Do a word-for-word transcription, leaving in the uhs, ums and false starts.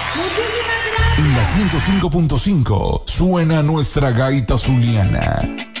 Muchísimas En la gracias. ciento cinco punto cinco suena nuestra gaita zuliana.